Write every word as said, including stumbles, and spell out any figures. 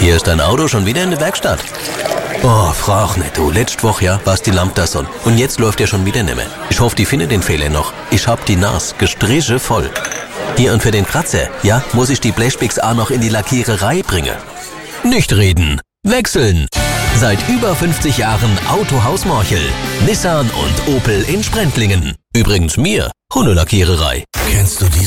Hier ist dein Auto schon wieder in der Werkstatt. Oh, frag nicht, du. Letzte Woche, ja, war's die Lampe da Sonne. Und jetzt läuft ja schon wieder nimmer. Ich hoffe, die finden den Fehler noch. Ich hab die Nas gestriche voll. Hier und für den Kratzer, ja, muss ich die Blechpix auch noch in die Lackiererei bringen. Nicht reden, wechseln. Seit über fünfzig Jahren Autohaus Morchel. Nissan und Opel in Sprendlingen. Übrigens mir, Hundelackiererei. Kennst du die?